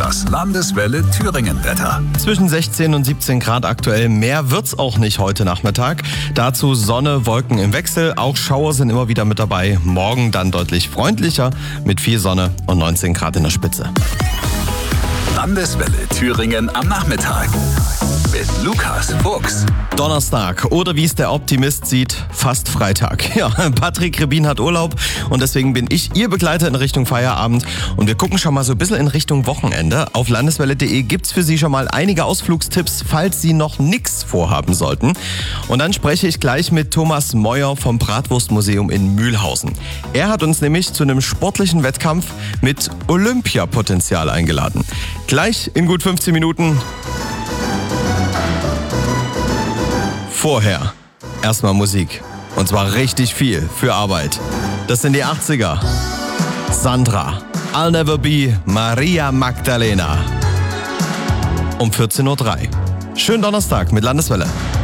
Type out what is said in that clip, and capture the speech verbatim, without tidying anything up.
Das Landeswelle Thüringen-Wetter. Zwischen sechzehn und siebzehn Grad aktuell. Mehr wird's auch nicht heute Nachmittag. Dazu Sonne, Wolken im Wechsel. Auch Schauer sind immer wieder mit dabei. Morgen dann deutlich freundlicher mit viel Sonne und neunzehn Grad in der Spitze. Landeswelle Thüringen am Nachmittag. Mit Lukas Fuchs. Donnerstag oder wie es der Optimist sieht, fast Freitag. Ja, Patrick Rebin hat Urlaub und deswegen bin ich Ihr Begleiter in Richtung Feierabend. Und wir gucken schon mal so ein bisschen in Richtung Wochenende. Auf landeswelle punkt de gibt's für Sie schon mal einige Ausflugstipps, falls Sie noch nichts vorhaben sollten. Und dann spreche ich gleich mit Thomas Meuer vom Bratwurstmuseum in Mühlhausen. Er hat uns nämlich zu einem sportlichen Wettkampf mit Olympiapotenzial eingeladen. Gleich in gut fünfzehn Minuten. Vorher erstmal Musik. Und zwar richtig viel für Arbeit. Das sind die achtziger. Sandra, I'll Never Be Maria Magdalena. Um vierzehn Uhr drei. Schönen Donnerstag mit Landeswelle.